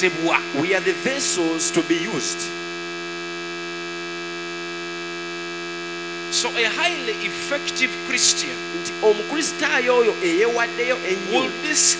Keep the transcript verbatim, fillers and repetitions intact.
We are the vessels to be used. So a highly effective Christian Nti omukristaayo oyo eyewaddeyo ennyo will this